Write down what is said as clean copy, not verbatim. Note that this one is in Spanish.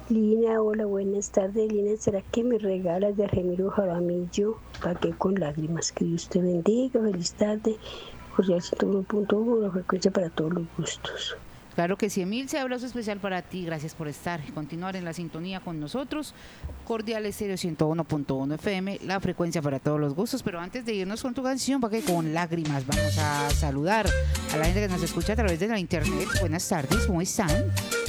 Lina, hola, buenas tardes. Lina, ¿será que me regalas de Remiro Jaramillo? ¿Para con lágrimas? Que Dios te bendiga. Feliz tarde. Cordial 101.1, la frecuencia para todos los gustos. Claro que sí, Emilce, abrazo especial para ti. Gracias por estar y continuar en la sintonía con nosotros. Cordial Estéreo 101.1 FM, la frecuencia para todos los gustos. Pero antes de irnos con tu canción, para que con lágrimas vamos a saludar a la gente que nos escucha a través de la internet. Buenas tardes, ¿cómo están?